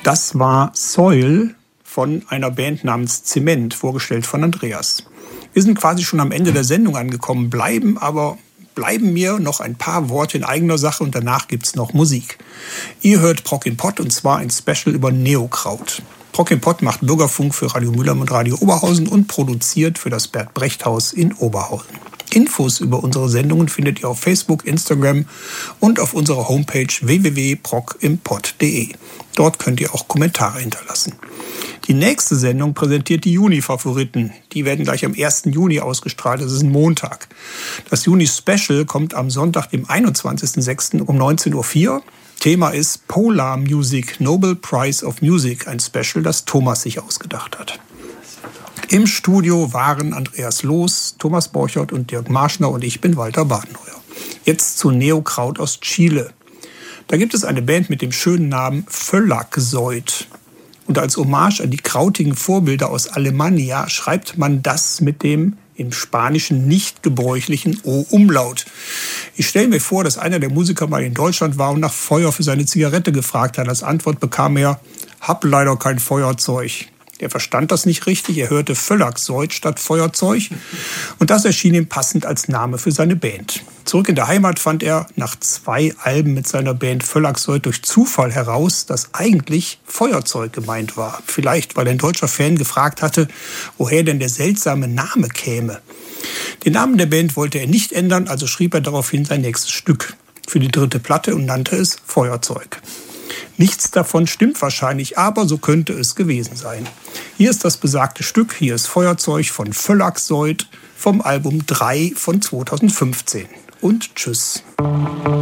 Das war Soil von einer Band namens Zement, vorgestellt von Andreas. Wir sind quasi schon am Ende der Sendung angekommen, bleiben mir noch ein paar Worte in eigener Sache und danach gibt's noch Musik. Ihr hört Prok im Pott und zwar ein Special über Neokraut. Prok im Pott macht Bürgerfunk für Radio Mülheim und Radio Oberhausen und produziert für das Bert Brecht Haus in Oberhausen. Infos über unsere Sendungen findet ihr auf Facebook, Instagram und auf unserer Homepage www.prokimpott.de. Dort könnt ihr auch Kommentare hinterlassen. Die nächste Sendung präsentiert die Juni-Favoriten. Die werden gleich am 1. Juni ausgestrahlt, das ist ein Montag. Das Juni-Special kommt am Sonntag, dem 21.06. um 19.04 Uhr. Thema ist Polar Music, Nobel Prize of Music, ein Special, das Thomas sich ausgedacht hat. Im Studio waren Andreas Loos, Thomas Borchert und Dirk Marschner und ich bin Walter Badenheuer. Jetzt zu Neokraut aus Chile. Da gibt es eine Band mit dem schönen Namen Völlaksoid. Und als Hommage an die krautigen Vorbilder aus Alemannia schreibt man das mit dem im Spanischen nicht gebräuchlichen O-Umlaut. Ich stelle mir vor, dass einer der Musiker mal in Deutschland war und nach Feuer für seine Zigarette gefragt hat. Als Antwort bekam er, hab leider kein Feuerzeug. Er verstand das nicht richtig, er hörte Völlaksoid statt Feuerzeug und das erschien ihm passend als Name für seine Band. Zurück in der Heimat fand er nach 2 Alben mit seiner Band Völlaksoid durch Zufall heraus, dass eigentlich Feuerzeug gemeint war. Vielleicht, weil ein deutscher Fan gefragt hatte, woher denn der seltsame Name käme. Den Namen der Band wollte er nicht ändern, also schrieb er daraufhin sein nächstes Stück für die 3. Platte und nannte es Feuerzeug. Nichts davon stimmt wahrscheinlich, aber so könnte es gewesen sein. Hier ist das besagte Stück, hier ist Feuerzeug von Völlaksoid vom Album 3 von 2015. Und tschüss.